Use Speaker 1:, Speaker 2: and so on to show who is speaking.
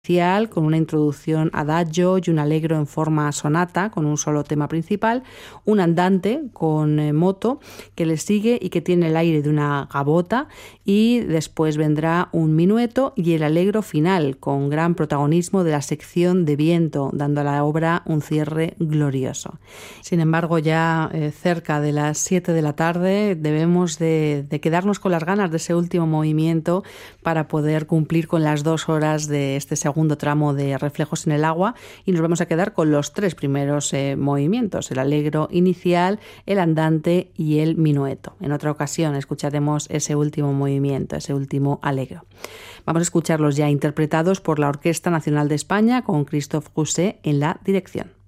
Speaker 1: con una introducción adagio y un allegro en forma sonata con un solo tema principal, un andante con moto que le sigue y que tiene el aire de una gavota, y después vendrá un minueto y el allegro final con gran protagonismo de la sección de viento, dando a la obra un cierre glorioso. Sin embargo, ya cerca de las 7 de la tarde debemos de quedarnos con las ganas de ese último movimiento para poder cumplir con las 2 horas de este segundo tramo de Reflejos en el agua, y nos vamos a quedar con los 3 primeros movimientos: el allegro inicial, el andante y el minueto. En otra ocasión escucharemos ese último movimiento, ese último allegro. Vamos a escucharlos ya interpretados por la Orquesta Nacional de España con Christophe Rousset en la dirección.